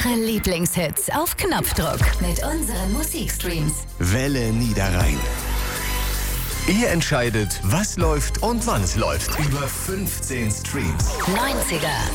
Eure Lieblingshits auf Knopfdruck mit unseren Musikstreams. Welle Niederrhein. Ihr entscheidet, was läuft und wann es läuft. Über 15 Streams. 90er,